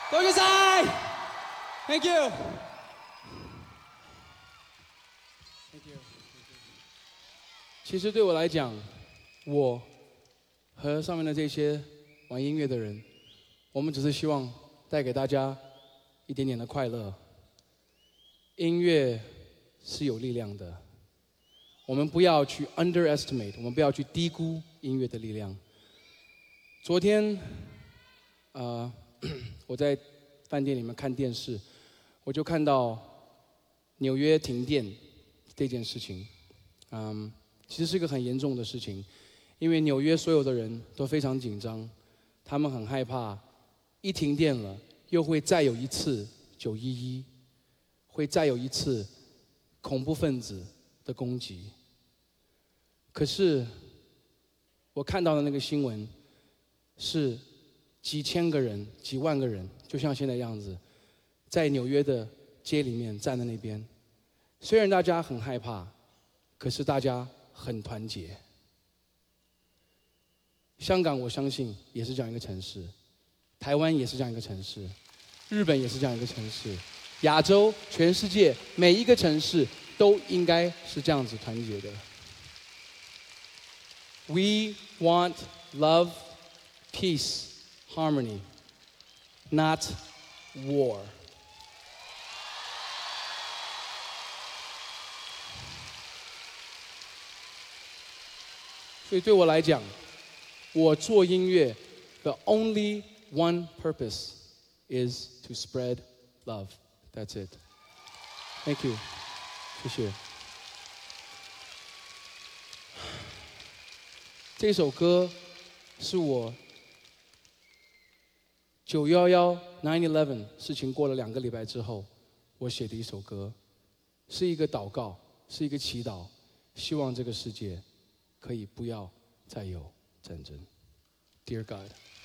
多謝晒 ，Thank you。其实对我来讲，我和上面的这些玩音乐的人，我们只是希望带给大家一点点的快乐。音乐是有力量的，我们不要去 underestimate， 我们不要去低估音乐的力量。昨天，我在饭店里面看电视，我就看到纽约停电这件事情，其实是一个很严重的事情，因为纽约所有的人都非常紧张，他们很害怕，一停电了又会再有一次911，会再有一次恐怖分子的攻击。可是我看到的那个新闻是几千个人、几万个人，就像现在样子，在纽约的街里面站在那边。虽然大家很害怕，可是大家很团结。香港我相信也是这样一个城市，台湾也是这样一个城市，日本也是这样一个城市，亚洲、全世界每一个城市都应该是这样子团结的。We want love, peace, harmony, not war. 所以对我来讲，我做音乐 the only one purpose is to spread love. That's it. Thank you. 谢谢。这首歌是我911 9/11事情过了2个礼拜之后，我写的一首歌，是一个祷告，是一个祈祷，希望这个世界可以不要再有战争。Dear God.